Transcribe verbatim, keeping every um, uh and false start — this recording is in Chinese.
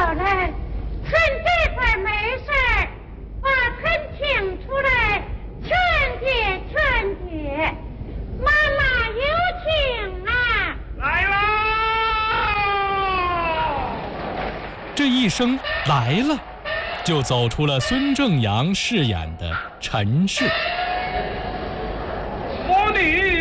嘞，趁这会儿没事儿，把thân请出来，劝解劝解。妈妈有请啊！ 来啦！ 这一声来了，就走出了孙正阳饰演的陈氏。 魔女